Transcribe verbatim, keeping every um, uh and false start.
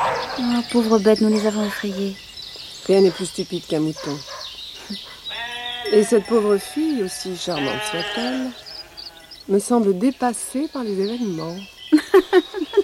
Oh, pauvres bêtes, nous les avons effrayées. Rien n'est plus stupide qu'un mouton. Et cette pauvre fille, aussi charmante soit-elle, me semble dépassée par les événements.